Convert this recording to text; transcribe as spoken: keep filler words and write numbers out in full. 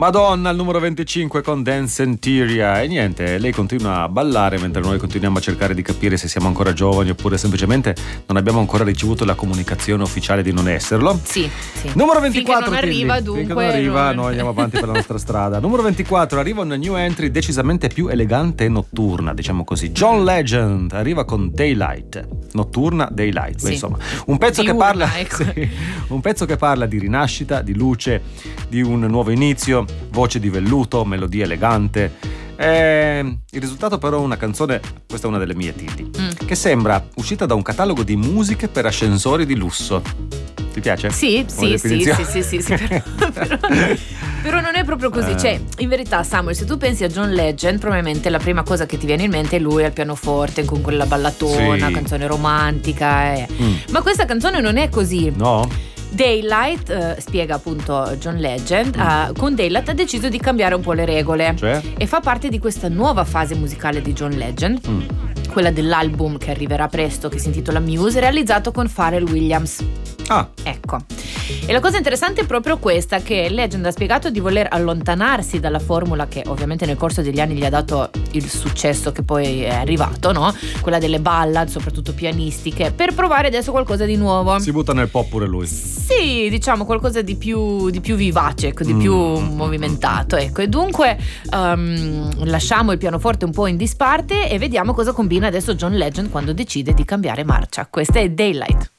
Madonna al numero venticinque con Dancenteria. E niente, lei continua a ballare mentre noi continuiamo a cercare di capire se siamo ancora giovani oppure semplicemente non abbiamo ancora ricevuto la comunicazione ufficiale di non esserlo. Sì, sì. Numero ventiquattro. Finché non arriva, Tilly. dunque Finché non arriva, non... noi andiamo avanti per la nostra strada. Numero ventiquattro, arriva una new entry decisamente più elegante e notturna, diciamo così. John Legend arriva con Daylight. Notturna, Daylight. Sì. Beh, insomma, un pezzo Diurna, che parla ecco. sì, un pezzo che parla di rinascita, di luce, di un nuovo inizio, voce di velluto, melodia elegante. E il risultato però è una canzone, questa è una delle mie Tilly, Mm. che sembra uscita da un catalogo di musiche per ascensori di lusso. Ti piace? Sì, Come sì, sì, definizione? sì, sì, sì, sì, però, però, però non è proprio così. Eh. Cioè, in verità, Samuel, se tu pensi a John Legend, probabilmente la prima cosa che ti viene in mente è lui al pianoforte con quella ballatona, Sì. canzone romantica. eh. Mm. Ma questa canzone non è così. No? Daylight, eh, spiega appunto John Legend, ha- con Daylight ha deciso di cambiare un po' le regole. Cioè? E fa parte di questa nuova fase musicale di John Legend, Mm. quella dell'album che arriverà presto, che si intitola Muse, realizzato con Pharrell Williams. Ah, Ecco, e la cosa interessante è proprio questa, che Legend ha spiegato di voler allontanarsi dalla formula che ovviamente nel corso degli anni gli ha dato il successo che poi è arrivato, no? Quella delle ballad, soprattutto pianistiche, per provare adesso qualcosa di nuovo. si butta nel pop pure lui. Sì, diciamo qualcosa di più, di più vivace, ecco, di Mm. più movimentato, ecco. E dunque um, lasciamo il pianoforte un po' in disparte e vediamo cosa combina adesso John Legend quando decide di cambiare marcia. Questa è Daylight.